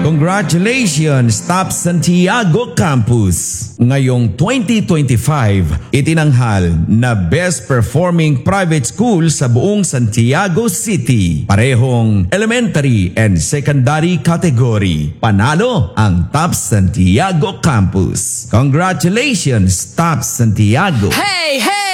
Congratulations, Top Santiago Campus! Ngayong 2025, itinanghal na Best Performing Private School sa buong Santiago City. Parehong elementary and secondary category. Panalo ang Top Santiago Campus. Congratulations, Top Santiago! Hey, hey!